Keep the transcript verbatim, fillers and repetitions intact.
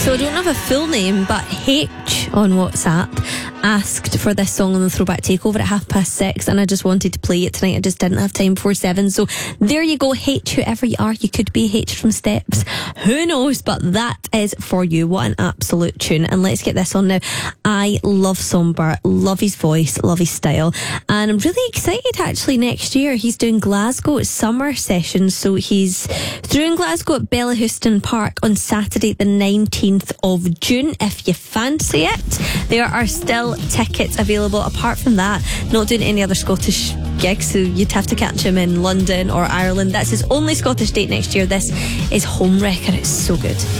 So I don't have a full name, but H on WhatsApp asked for this song on the Throwback Takeover at half past six, and I just wanted to play it tonight. I just didn't have time before seven. So there you go, H, whoever you are. You could be H from Steps. Who knows? But that is for you. What an absolute tune. And let's get this on now. I love Somber, love his voice, love his style. And I'm really excited actually next year. He's doing Glasgow summer sessions. So he's through in Glasgow at Bellahouston Park on Saturday the nineteenth of June. If you fancy it, there are still tickets available. Apart from that, not doing any other Scottish gigs, so you'd have to catch him in London or Ireland. That's his only Scottish date next year. This is Home Wrecker. It's so good.